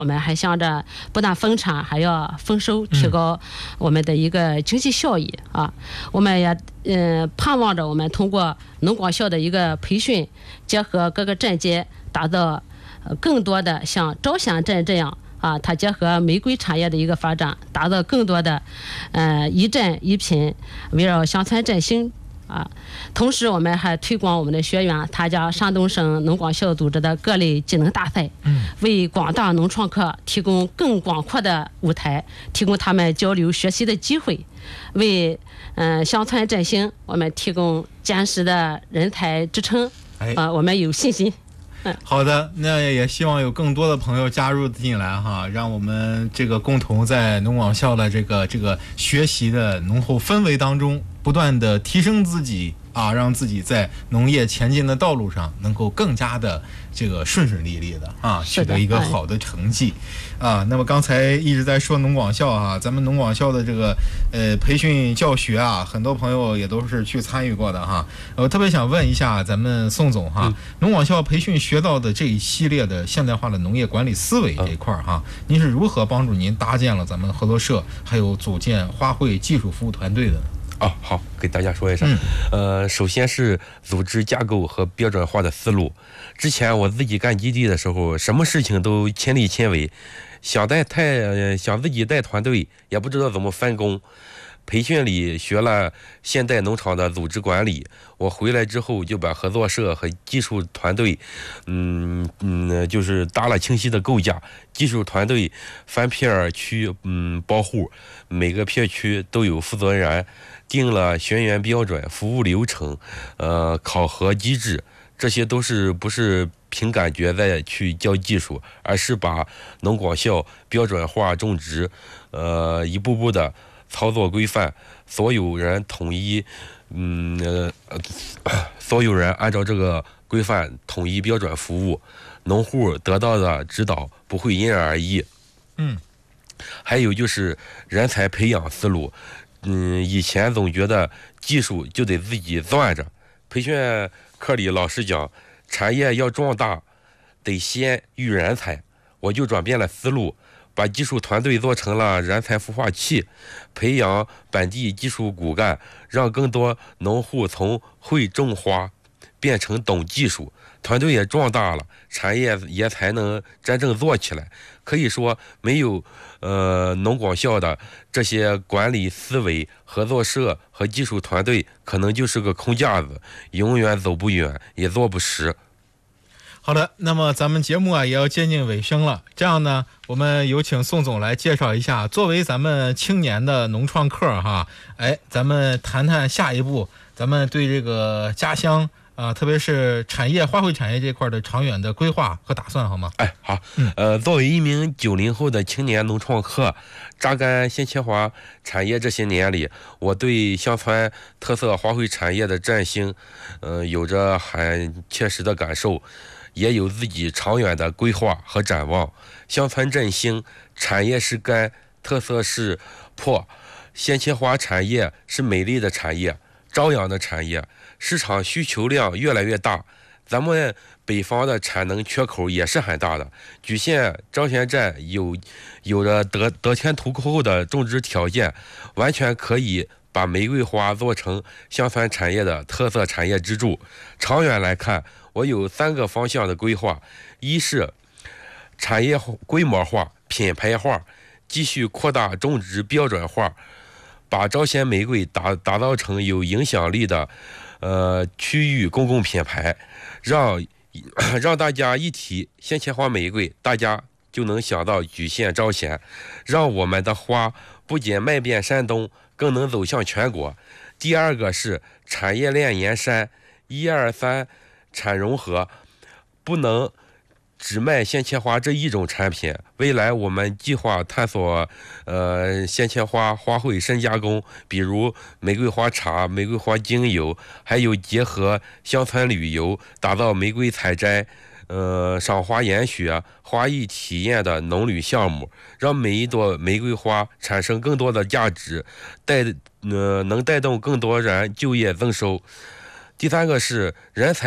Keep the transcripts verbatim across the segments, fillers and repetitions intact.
我们还想着不但丰产，还要丰收，提高我们的一个经济效益啊。我们也嗯盼望着我们通过农广校的一个培训，结合各个镇街，达到呃更多的像招贤镇这样啊，它结合玫瑰产业的一个发展，达到更多的呃一镇一品，围绕乡村振兴。啊，同时我们还推广我们的学员参加山东省农广校组织的各类技能大赛，嗯，为广大农创客提供更广阔的舞台，提供他们交流学习的机会，为嗯、呃、乡村振兴我们提供坚实的人才支撑。哎，啊、呃，我们有信心。 嗯，好的，那也希望有更多的朋友加入进来哈，让我们这个共同在农广校的这个这个学习的浓厚氛围当中，不断的提升自己啊，让自己在农业前进的道路上能够更加的这个顺顺利利的啊，取得一个好的成绩啊。那么刚才一直在说农广校啊，咱们农广校的这个呃培训教学啊，很多朋友也都是去参与过的哈。我特别想问一下咱们宋总哈，农广校培训学到的这一系列的现代化的农业管理思维这一块哈，您是如何帮助您搭建了咱们合作社，还有组建花卉技术服务团队的呢？ 哦，好，给大家说一声。嗯、呃，首先是组织架构和标准化的思路。之前我自己干基地的时候，什么事情都亲力亲为，想带太、呃、想自己带团队，也不知道怎么分工。培训里学了现代农场的组织管理，我回来之后就把合作社和技术团队，嗯嗯，就是搭了清晰的构架。技术团队分片区，嗯，包户，每个片区都有负责人，定了学员标准、服务流程，呃，考核机制，这些都是不是凭感觉再去教技术，而是把农广校标准化种植，呃，一步步的操作规范，所有人统一，嗯呃，所有人按照这个规范统一标准服务，农户得到的指导不会因人而异。嗯，还有就是人才培养思路，嗯，以前总觉得技术就得自己攥着，培训课里老师讲，产业要壮大，得先育人才，我就转变了思路。把技术团队做成了人才孵化器，培养本地技术骨干，让更多农户从会种花变成懂技术，团队也壮大了，产业也才能真正做起来。可以说，没有呃农广校的这些管理思维，合作社和技术团队可能就是个空架子，永远走不远，也做不实。 好的，那么咱们节目啊也要接近尾声了，这样呢，我们有请宋总来介绍一下，作为咱们青年的农创客哈，哎，咱们谈谈下一步，咱们对这个家乡啊、呃，特别是产业花卉产业这块的长远的规划和打算，好吗？ 哎，好，嗯，呃，作为一名九零后的青年农创客，扎根鲜切花产业这些年里，我对乡村特色花卉产业的振兴，嗯、呃，有着很切实的感受。也有自己长远的规划和展望。乡村振兴，产业是根，特色是破。鲜切花产业是美丽的产业，朝阳的产业，市场需求量越来越大。咱们北方的产能缺口也是很大的。莒县张泉镇有有着得得天独厚的种植条件，完全可以把玫瑰花做成乡村产业的特色产业支柱。长远来看，我有三个方向的规划：一是产业规模化、品牌化，继续扩大种植标准化，把招贤玫瑰打打造成有影响力的呃区域公共品牌，让让大家一提鲜切花玫瑰，大家就能想到莒县招贤，让我们的花不仅卖遍山东，更能走向全国。第二个是产业链延伸，一二三产融合，不能只卖鲜切花这一种产品。未来我们计划探索呃鲜切花花卉深加工，比如玫瑰花茶、玫瑰花精油，还有结合乡村旅游，打造玫瑰采摘、呃赏花研学、花艺体验的农旅项目，让每一朵玫瑰花产生更多的价值，带呃能带动更多人就业增收。第三个是人才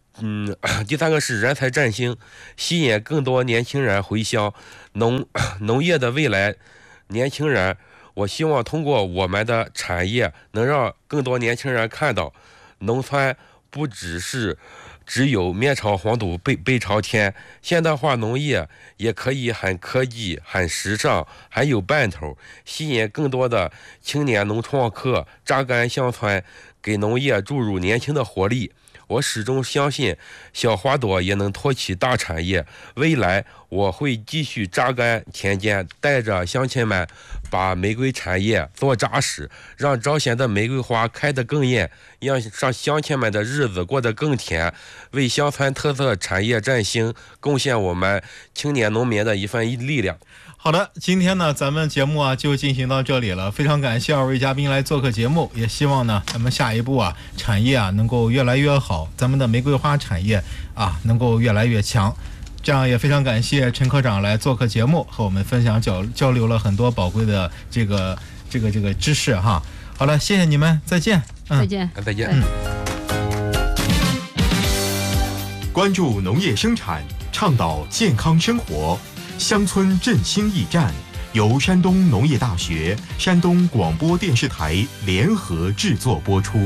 嗯，第三个是人才振兴，吸引更多年轻人回乡。农农业的未来，年轻人，我希望通过我们的产业，能让更多年轻人看到，农村不只是只有面朝黄土背背朝天，现代化农业也可以很科技、很时尚，还有奔头，吸引更多的青年农创客扎根乡村，给农业注入年轻的活力。我始终相信，小花朵也能托起大产业。未来我会继续扎根田间，带着乡亲们把玫瑰产业做扎实，让招贤的玫瑰花开得更艳，让让乡亲们的日子过得更甜，为乡村特色产业振兴贡献我们青年农民的一份力量。 好的，今天呢，咱们节目啊就进行到这里了。非常感谢二位嘉宾来做客节目，也希望呢，咱们下一步啊，产业啊能够越来越好，咱们的玫瑰花产业啊能够越来越强。这样也非常感谢陈科长来做客节目，和我们分享交交流了很多宝贵的这个这个这个知识哈。好了，谢谢你们，再见。 嗯、再见， 再见。 嗯。 关注农业生产，倡导健康生活。乡村振兴驿站由山东农业大学、山东广播电视台联合制作播出。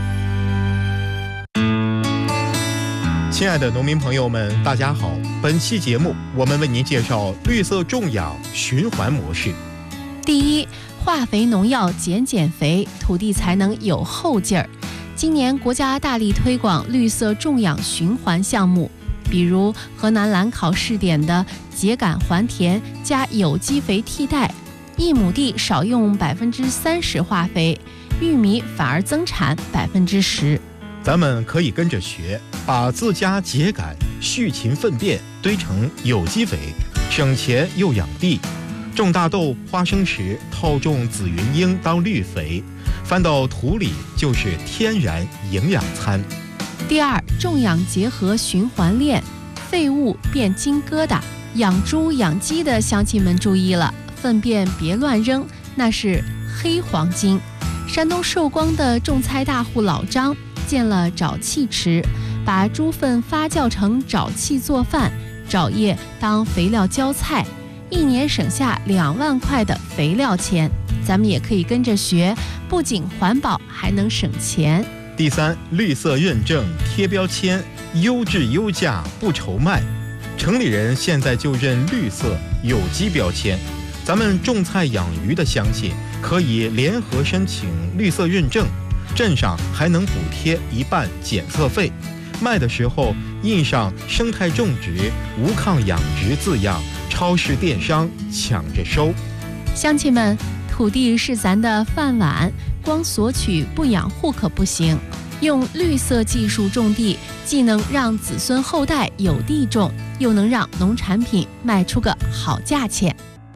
亲爱的农民朋友们，大家好！本期节目我们为您介绍绿色种养循环模式。 第一，化肥农药减减肥，土地才能有后劲儿。今年国家大力推广绿色种养循环项目。比如河南兰考试点的秸秆还田加有机肥替代，一亩地少用百分之三十化肥，玉米反而增产百分之十。 咱们可以跟着学，把自家秸秆、畜禽粪便堆成有机肥，省钱又养地。种大豆、花生时套种紫云英当绿肥，翻到土里就是天然营养餐。 第二，种养结合循环链，废物变金疙瘩。养猪养鸡的乡亲们注意了，粪便别乱扔，那是黑黄金。山东寿光的种菜大户老张建了沼气池，把猪粪发酵成沼气做饭，沼液当肥料浇菜，一年省下两万块的肥料钱。咱们也可以跟着学，不仅环保，还能省钱。 第三，绿色认证贴标签，优质优价不愁卖。城里人现在就认绿色有机标签，咱们种菜养鱼的乡亲可以联合申请绿色认证，镇上还能补贴一半检测费。卖的时候印上生态种植、无抗养殖字样，超市电商抢着收。 乡亲们，土地是咱的饭碗，光索取不养护可不行。用绿色技术种地，既能让子孙后代有地种，又能让农产品卖出个好价钱。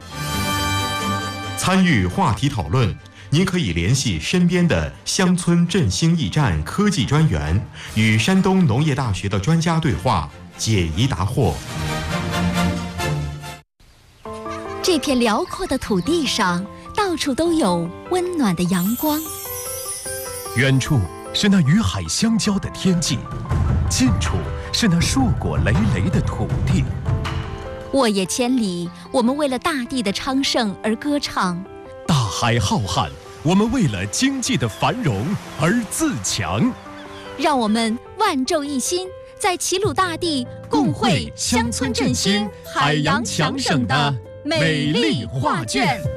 参与话题讨论，您可以联系身边的乡村振兴驿站科技专员，与山东农业大学的专家对话，解疑答惑。 这片辽阔的土地上，到处都有温暖的阳光。 远处是那与海相交的天际，近处是那硕果累累的土地。 沃野千里，我们为了大地的昌盛而歌唱； 大海浩瀚，我们为了经济的繁荣而自强。 让我们万众一心，在齐鲁大地共绘乡村振兴、海洋强省的美丽画卷。